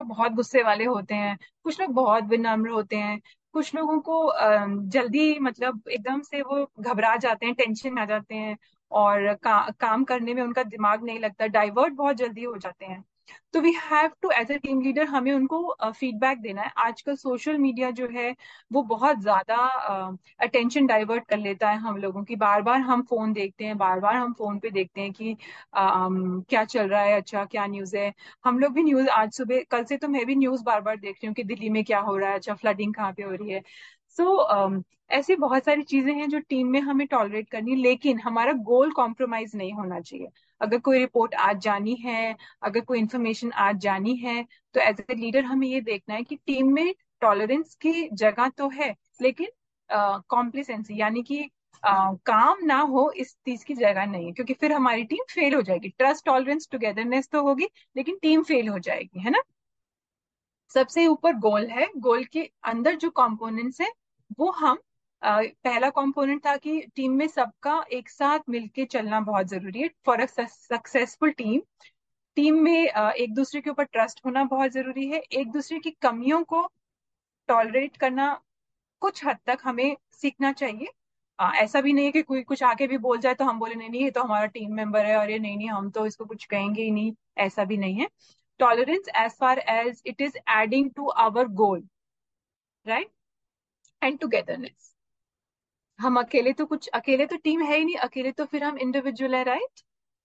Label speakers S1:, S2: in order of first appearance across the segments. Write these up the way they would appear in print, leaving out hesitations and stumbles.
S1: बहुत गुस्से वाले होते हैं, कुछ लोग बहुत विनम्र होते हैं, कुछ लोगों को जल्दी मतलब एकदम से वो घबरा जाते हैं, टेंशन में आ जाते हैं, और काम करने में उनका दिमाग नहीं लगता, डाइवर्ट बहुत जल्दी हो जाते हैं। तो we have to as a team leader हमें उनको फीडबैक देना है। आजकल सोशल मीडिया जो है वो बहुत ज्यादा अटेंशन डाइवर्ट कर लेता है हम लोगों की। बार बार हम फोन देखते हैं, बार बार हम फोन पे देखते हैं कि क्या चल रहा है, अच्छा क्या न्यूज है। हम लोग भी न्यूज, आज सुबह कल से तो मैं भी न्यूज बार बार देख रही हूँ कि दिल्ली में क्या हो रहा है, अच्छा फ्लडिंग कहाँ पे हो रही है। ऐसी बहुत सारी चीजें हैं जो टीम में हमें टॉलरेट करनी है, लेकिन हमारा गोल कॉम्प्रोमाइज नहीं होना चाहिए। अगर कोई रिपोर्ट आज जानी है, अगर कोई इंफॉर्मेशन आज जानी है, तो एज ए लीडर हमें ये देखना है कि टीम में टॉलरेंस की जगह तो है, लेकिन कॉम्प्लिसेंसी यानी कि काम ना हो इस चीज की जगह नहीं है, क्योंकि फिर हमारी टीम फेल हो जाएगी। ट्रस्ट टॉलरेंस टुगेदरनेस तो होगी, लेकिन टीम फेल हो जाएगी, है ना। सबसे ऊपर गोल है, गोल के अंदर जो कंपोनेंट्स है वो हम पहला कंपोनेंट था कि टीम में सबका एक साथ मिलके चलना बहुत जरूरी है for a successful team. Team में एक दूसरे के ऊपर ट्रस्ट होना बहुत जरूरी है, एक दूसरे की कमियों को टॉलरेट करना कुछ हद तक हमें सीखना चाहिए। ऐसा भी नहीं है कि कोई कुछ आके भी बोल जाए तो हम बोले नहीं नहीं ये तो हमारा टीम मेंबर है और ये नहीं नहीं हम तो इसको कुछ कहेंगे ही नहीं, ऐसा भी नहीं है। Tolerance as far as it is adding to our goal, right, and togetherness. हम अकेले तो कुछ, अकेले तो टीम है ही नहीं, अकेले तो फिर हम इंडिविजुअल है, राइट।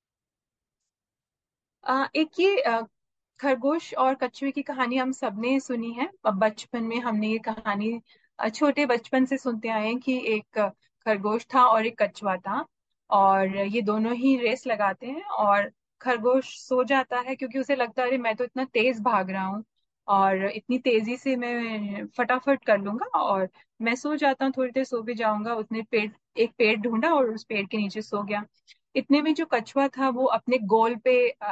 S1: एक ये खरगोश और कछुए की कहानी हम सबने सुनी है। अब बचपन में हमने ये कहानी छोटे बचपन से सुनते आए हैं कि एक खरगोश था और एक कछुआ था, और ये दोनों ही रेस लगाते हैं। और खरगोश सो जाता है क्योंकि उसे लगता है अरे मैं तो इतना तेज भाग रहा हूँ और इतनी तेजी से मैं फटाफट कर लूंगा, और मैं सो जाता हूँ, थोड़ी देर सो भी जाऊंगा। उसने एक पेड़ ढूंढा और उस पेड़ के नीचे सो गया। इतने में जो कछुआ था वो अपने गोल पे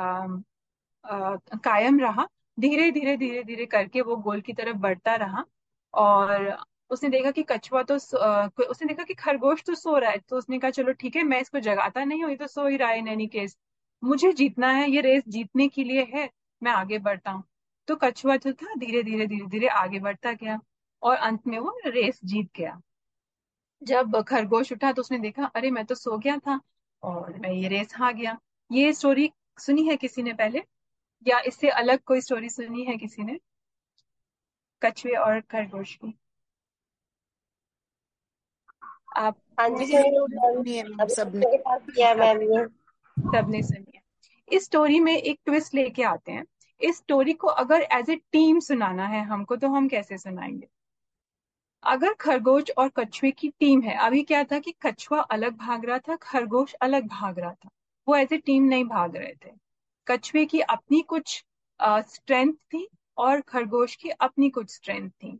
S1: कायम रहा। धीरे धीरे धीरे धीरे करके वो गोल की तरफ बढ़ता रहा, और उसने देखा कि उसने देखा कि खरगोश तो सो रहा है, तो उसने कहा चलो ठीक है, मैं इसको जगाता नहीं हूँ, ये तो सो ही रहा है इन एनी केस, मुझे जीतना है, ये रेस जीतने के लिए है, मैं आगे बढ़ता हूँ। तो कछुआ जो था धीरे धीरे धीरे धीरे आगे बढ़ता गया, और अंत में वो रेस जीत गया। जब खरगोश उठा तो उसने देखा अरे मैं तो सो गया था और मैं ये रेस हार गया। ये स्टोरी सुनी है किसी ने पहले, या इससे अलग कोई स्टोरी सुनी है किसी ने, कछुए और खरगोश की? आप
S2: हाँ जी
S1: मुझे
S2: सुनिए मैम।
S3: सुनिए हम
S2: अभी
S3: सब ने।
S2: मेरे पास किया है
S1: सब
S2: मैम ये।
S1: सबने सुनी है। इस स्टोरी में एक ट्विस्ट लेके आते हैं। इस स्टोरी को अगर एज ए टीम सुनाना है हमको, तो हम कैसे सुनाएंगे? अगर खरगोश और कछुए की टीम है, अभी क्या था कि कछुआ अलग भाग रहा था, खरगोश अलग भाग रहा था, वो एज ए टीम नहीं भाग रहे थे। कछुए की अपनी कुछ स्ट्रेंथ थी और खरगोश की अपनी कुछ स्ट्रेंथ थी।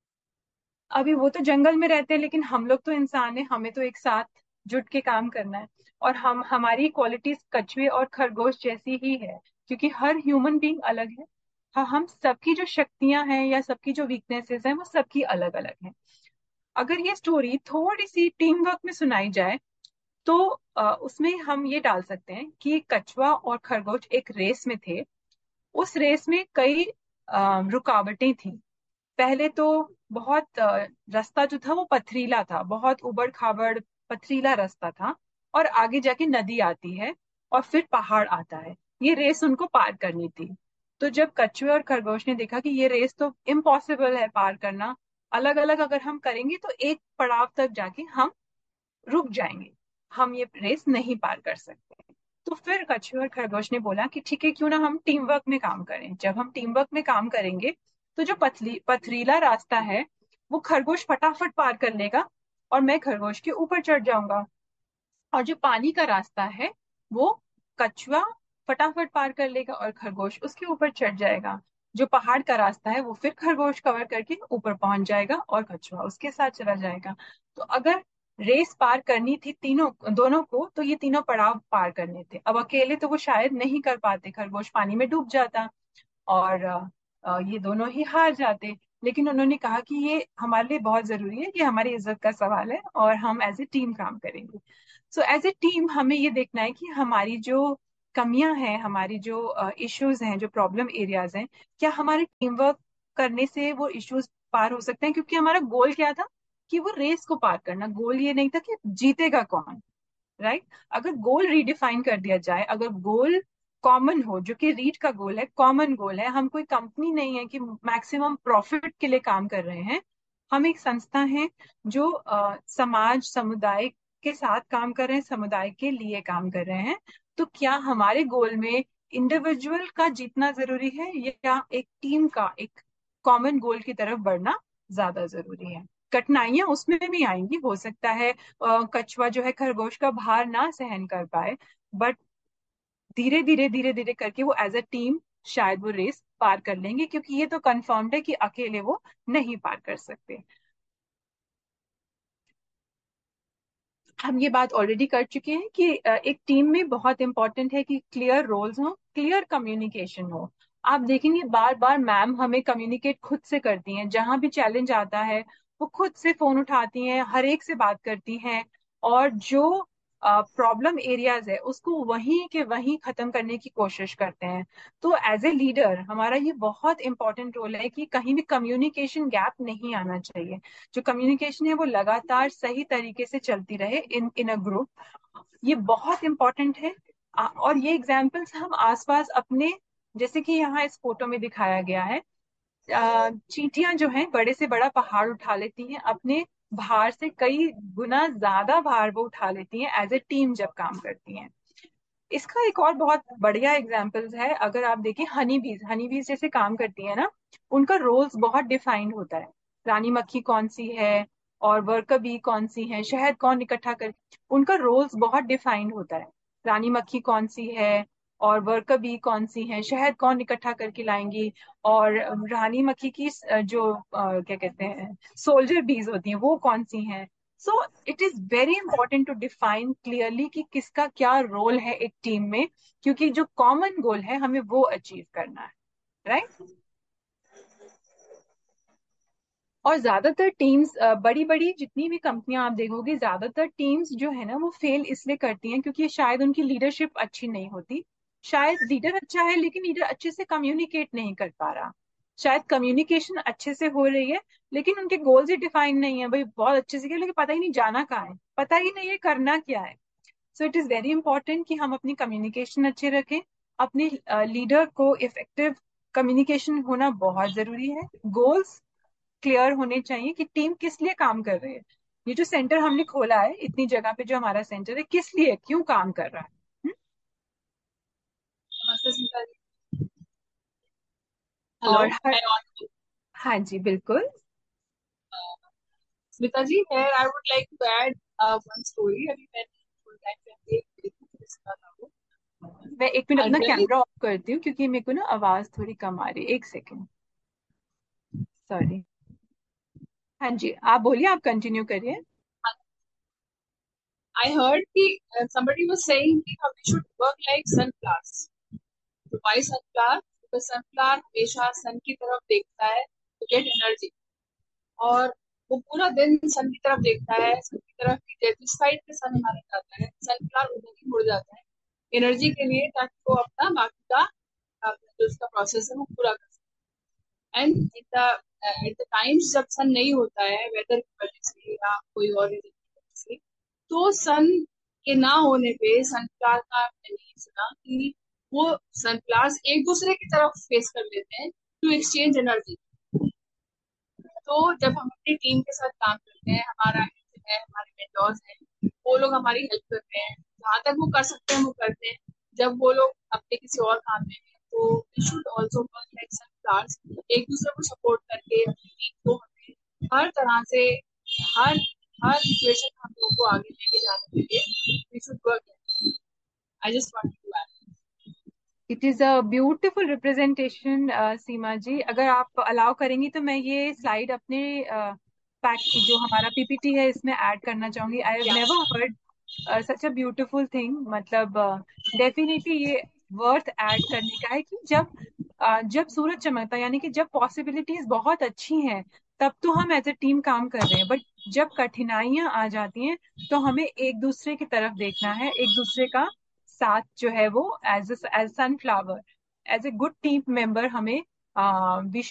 S1: अभी वो तो जंगल में रहते हैं, लेकिन हम लोग तो इंसान है, हमें तो एक साथ जुट के काम करना है। और हम, हमारी क्वालिटीज कछुए और खरगोश जैसी ही है, क्योंकि हर ह्यूमन बीइंग अलग है। हाँ, हम सबकी जो शक्तियां हैं या सबकी जो वीकनेसेस हैं वो सबकी अलग अलग हैं। अगर ये स्टोरी थोड़ी सी टीम वर्क में सुनाई जाए, तो उसमें हम ये डाल सकते हैं कि कछुआ और खरगोश एक रेस में थे। उस रेस में कई रुकावटें थी। पहले तो बहुत रास्ता जो था वो पथरीला था, बहुत उबड़ खाबड़ पथरीला रास्ता था, और आगे जाके नदी आती है और फिर पहाड़ आता है। ये रेस उनको पार करनी थी। तो जब कछुए और खरगोश ने देखा कि ये रेस तो इम्पॉसिबल है पार करना, अलग अलग अगर हम करेंगे तो एक पड़ाव तक जाके हम रुक जाएंगे, हम ये रेस नहीं पार कर सकते। तो फिर कछुए और खरगोश ने बोला कि ठीक है, क्यों ना हम टीम वर्क में काम करें। जब हम टीम वर्क में काम करेंगे तो जो पथरीला रास्ता है वो खरगोश फटाफट पार कर लेगा और मैं खरगोश के ऊपर चढ़ जाऊंगा। और जो पानी का रास्ता है वो कछुआ फटाफट पार कर लेगा और खरगोश उसके ऊपर चढ़ जाएगा। जो पहाड़ का रास्ता है वो फिर खरगोश कवर करके ऊपर पहुंच जाएगा और कछुआ उसके साथ चला जाएगा। तो अगर रेस पार करनी थी तीनों दोनों को, तो ये तीनों पड़ाव पार करने थे। अब अकेले तो वो शायद नहीं कर पाते, खरगोश पानी में डूब जाता और ये दोनों ही हार जाते। लेकिन उन्होंने कहा कि ये हमारे लिए बहुत जरूरी है, कि हमारी इज्जत का सवाल है और हम एज ए टीम काम करेंगे। सो एज ए टीम हमें ये देखना है कि हमारी जो कमियां हैं, हमारी जो इश्यूज हैं, जो प्रॉब्लम एरियाज हैं, क्या हमारे टीम वर्क करने से वो इश्यूज पार हो सकते हैं? क्योंकि हमारा गोल क्या था कि वो रेस को पार करना, गोल ये नहीं था कि जीतेगा कौन, राइट? अगर गोल रीडिफाइन कर दिया जाए, अगर गोल कॉमन हो, जो कि रीट का गोल है, कॉमन गोल है, हम कोई कंपनी नहीं है कि मैक्सिमम प्रॉफिट के लिए काम कर रहे हैं, हम एक संस्था हैं जो समाज समुदाय के साथ काम कर रहे हैं, समुदाय के लिए काम कर रहे हैं। तो क्या हमारे गोल में इंडिविजुअल का जीतना जरूरी है, या एक टीम का, एक कॉमन गोल की तरफ बढ़ना ज्यादा जरूरी है? कठिनाइयां उसमें भी आएंगी, हो सकता है कछुआ जो है खरगोश का भार ना सहन कर पाए, बट धीरे धीरे धीरे धीरे करके वो एज अ टीम शायद वो रेस पार कर लेंगे, क्योंकि ये तो कंफर्म्ड है कि अकेले वो नहीं पार कर सकते। हम ये बात ऑलरेडी कर चुके हैं कि एक टीम में बहुत इंपॉर्टेंट है कि क्लियर रोल्स हो, क्लियर कम्युनिकेशन हो। आप देखेंगे बार बार मैम हमें कम्युनिकेट खुद से करती हैं, जहां भी चैलेंज आता है वो खुद से फोन उठाती हैं, हर एक से बात करती हैं, और जो प्रॉब्लम एरियाज है उसको वहीं के वहीं खत्म करने की कोशिश करते हैं। तो एज ए लीडर हमारा ये बहुत इंपॉर्टेंट रोल है कि कहीं भी कम्युनिकेशन गैप नहीं आना चाहिए, जो कम्युनिकेशन है वो लगातार सही तरीके से चलती रहे इन इन अ ग्रुप। ये बहुत इंपॉर्टेंट है। और ये एग्जाम्पल्स हम आसपास अपने, जैसे कि यहाँ इस फोटो में दिखाया गया है, चींटियां जो हैं बड़े से बड़ा पहाड़ उठा लेती हैं, अपने भार से कई गुना ज्यादा भार वो उठा लेती हैं एज ए टीम जब काम करती हैं। इसका एक और बहुत बढ़िया एग्जाम्पल्स है, अगर आप देखें हनी बीज, हनी बीज जैसे काम करती है ना, उनका रोल्स बहुत डिफाइंड होता है। रानी मक्खी कौन सी है और वर्कर बी कौन सी है, शहद कौन इकट्ठा कर, उनका रोल्स बहुत डिफाइंड होता है। रानी मक्खी कौन सी है और वर्कर बी कौन सी है, शहद कौन इकट्ठा करके लाएंगी, और रानी मक्खी की जो क्या कहते हैं सोल्जर बीज होती हैं वो कौन सी हैं। So it is very important to define clearly कि किसका क्या रोल है एक टीम में, क्योंकि जो कॉमन गोल है हमें वो अचीव करना है, राइट? और ज्यादातर टीम्स, बड़ी बड़ी जितनी भी कंपनियां आप देखोगे, ज्यादातर टीम्स जो है ना वो फेल इसलिए करती हैं क्योंकि शायद उनकी लीडरशिप अच्छी नहीं होती। शायद लीडर अच्छा है लेकिन लीडर अच्छे से कम्युनिकेट नहीं कर पा रहा। शायद कम्युनिकेशन अच्छे से हो रही है लेकिन उनके गोल्स ही डिफाइन नहीं है, भाई बहुत अच्छे से किया लेकिन पता ही नहीं जाना कहाँ है, पता ही नहीं है करना क्या है। So it is very important कि हम अपनी कम्युनिकेशन अच्छे रखें, अपने लीडर को इफेक्टिव कम्युनिकेशन होना बहुत जरूरी है, गोल्स क्लियर होने चाहिए कि टीम किस लिए काम कर रही है। ये जो सेंटर हमने खोला है इतनी जगह पे, जो हमारा सेंटर है, किस लिए, क्यों काम कर रहा है।
S2: नमस्ते स्मिता जी। हेलो।
S1: और हर,
S2: मैं
S1: हाँ जी बिल्कुल।
S2: स्मिता जी, here I would like to add one story. अभी मैंने full time family देखी सुना था वो।
S1: मैं एक मिनट अपना
S2: Really?
S1: कैमरा ऑफ करती हूँ क्योंकि मेरे को ना आवाज थोड़ी कम आ रही है, एक सेकेंड, सॉरी। हाँ जी, आप बोलिए, आप कंटिन्यू करिए।
S2: I heard कि somebody was saying कि we should work like sunflowers. So why sunflower? Because sunflower हमेशा sun की तरफ देखता है to get energy. और वो पूरा दिन सन की तरफ देखता है, सन की तरफ ही जिस साइड पे सन हमारा जाता है सनफ्लावर उधर ही मुड़ जाता है एनर्जी के लिए, ताकि वो अपना बाकी का जो उसका प्रोसेस है वो पूरा कर सके। एंड एट द टाइम्स जब सन नहीं होता है वेदर की वजह से या कोई और रीजन की वजह से, तो सन के ना होने पे सनफ्लावर का मैंने ये सुना कि वो सनफ्लावर्स एक दूसरे की तरफ फेस कर लेते हैं टू एक्सचेंज एनर्जी। तो जब हम अपनी टीम के साथ काम करते हैं, हमारा है हमारे मेंटोर्स हैं, वो लोग हमारी हेल्प करते हैं, जहाँ तक वो कर सकते हैं वो करते हैं। जब वो लोग अपने किसी और काम में हैं तो we should also work like sunflowers, एक दूसरे को सपोर्ट करके अपनी टीम को हमें हर तरह से हर हर सिचुएशन हम लोग को आगे लेके जाने के लिए we should work. I just want to add.
S1: It is a beautiful representation सीमा जी, अगर आप अलाउ करेंगी तो मैं ये स्लाइड अपने पैक, जो हमारा पीपीटी है, इसमें ऐड करना चाहूंगी। आई हैव
S2: या
S1: never heard such a beautiful thing, मतलब डेफिनेटली ये वर्थ ऐड करने का है कि जब जब सूरज चमकता है, यानी कि जब पॉसिबिलिटीज बहुत अच्छी हैं, तब तो हम एज ए टीम काम कर रहे हैं, बट जब कठिनाइयां आ जाती हैं तो हमें एक दूसरे की तरफ देखना है, एक दूसरे का साथ जो है वो as as sunflower, as a good team member हमें वी